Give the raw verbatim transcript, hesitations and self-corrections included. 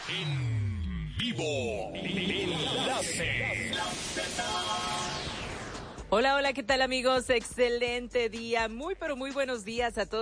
En vivo. Enlace. Hola, hola, ¿qué tal amigos? Excelente día, muy pero muy buenos días a todos.